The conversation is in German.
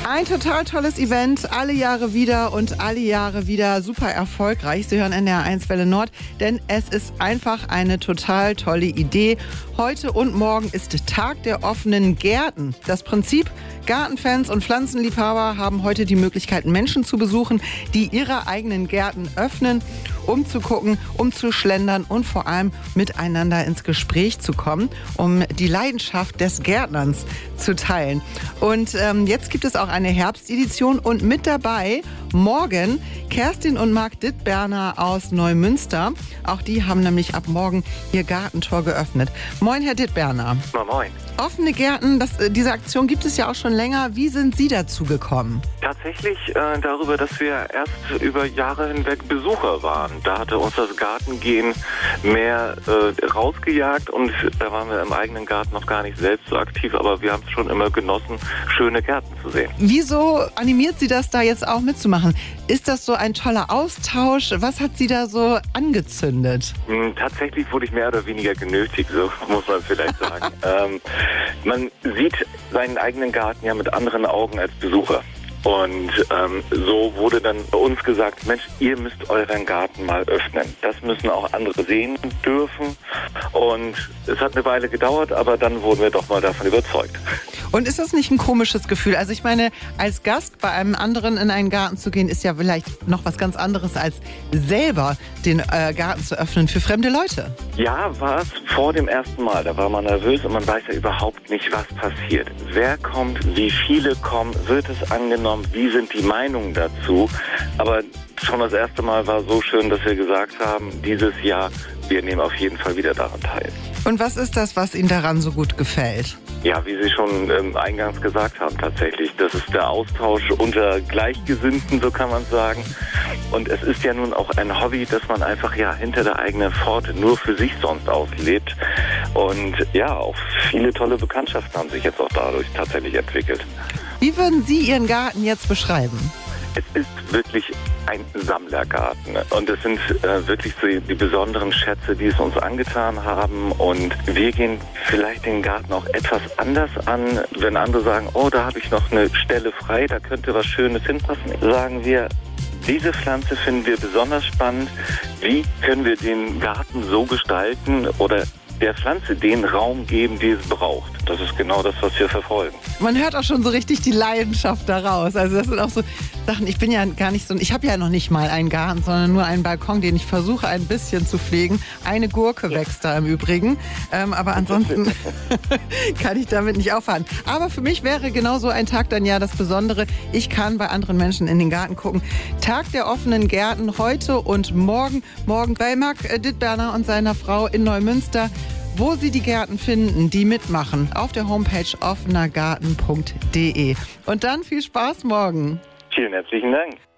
Ein total tolles Event, alle Jahre wieder und alle Jahre wieder super erfolgreich. Sie hören NDR1 Welle Nord, denn es ist einfach eine total tolle Idee. Heute und morgen ist Tag der offenen Gärten. Das Prinzip: Gartenfans und Pflanzenliebhaber haben heute die Möglichkeit, Menschen zu besuchen, die ihre eigenen Gärten öffnen, um zu gucken, um zu schlendern und vor allem miteinander ins Gespräch zu kommen, um die Leidenschaft des Gärtnerns zu teilen. Und jetzt gibt es auch eine Herbstedition und mit dabei morgen Kerstin und Marc Dittberner aus Neumünster. Auch die haben nämlich ab morgen ihr Gartentor geöffnet. Moin, Herr Dittberner. Moin. Offene Gärten, diese Aktion gibt es ja auch schon länger. Wie sind Sie dazu gekommen? Tatsächlich darüber, dass wir erst über Jahre hinweg Besucher waren. Da hatte uns das Gartengehen mehr rausgejagt und da waren wir im eigenen Garten noch gar nicht selbst so aktiv, aber wir haben es schon immer genossen, schöne Gärten zu sehen. Wieso animiert Sie das da jetzt auch mitzumachen? Ist das so ein toller Austausch? Was hat Sie da so angezündet? Tatsächlich wurde ich mehr oder weniger genötigt, so muss man vielleicht sagen. Man sieht seinen eigenen Garten ja mit anderen Augen als Besucher. Und so wurde dann bei uns gesagt, Mensch, ihr müsst euren Garten mal öffnen. Das müssen auch andere sehen dürfen. Und es hat eine Weile gedauert, aber dann wurden wir doch mal davon überzeugt. Und ist das nicht ein komisches Gefühl? Also ich meine, als Gast bei einem anderen in einen Garten zu gehen, ist ja vielleicht noch was ganz anderes, als selber den Garten zu öffnen für fremde Leute. Ja, war es vor dem ersten Mal. Da war man nervös und man weiß ja überhaupt nicht, was passiert. Wer kommt, wie viele kommen, wird es angenommen, wie sind die Meinungen dazu? Aber schon das erste Mal war so schön, dass wir gesagt haben, dieses Jahr, wir nehmen auf jeden Fall wieder daran teil. Und was ist das, was Ihnen daran so gut gefällt? Ja, wie Sie schon eingangs gesagt haben, tatsächlich. Das ist der Austausch unter Gleichgesinnten, so kann man sagen. Und es ist ja nun auch ein Hobby, das man einfach hinter der eigenen Pforte nur für sich sonst auslebt. Und ja, auch viele tolle Bekanntschaften haben sich jetzt auch dadurch tatsächlich entwickelt. Wie würden Sie Ihren Garten jetzt beschreiben? Es ist wirklich ein Sammlergarten und es sind wirklich so die besonderen Schätze, die es uns angetan haben, und wir gehen vielleicht den Garten auch etwas anders an. Wenn andere sagen, oh, da habe ich noch eine Stelle frei, da könnte was Schönes hinpassen, sagen wir, diese Pflanze finden wir besonders spannend. Wie können wir den Garten so gestalten oder der Pflanze den Raum geben, die es braucht? Das ist genau das, was wir verfolgen. Man hört auch schon so richtig die Leidenschaft daraus. Also das sind auch so Sachen, ich bin ja gar nicht so, ich habe ja noch nicht mal einen Garten, sondern nur einen Balkon, den ich versuche ein bisschen zu pflegen. Eine Gurke wächst da im Übrigen, aber ansonsten kann ich damit nicht auffahren. Aber für mich wäre genau so ein Tag dann ja das Besondere. Ich kann bei anderen Menschen in den Garten gucken. Tag der offenen Gärten heute und morgen. Morgen bei Marc Dittberner und seiner Frau in Neumünster. Wo Sie die Gärten finden, die mitmachen, auf der Homepage offenergarten.de. Und dann viel Spaß morgen. Vielen herzlichen Dank.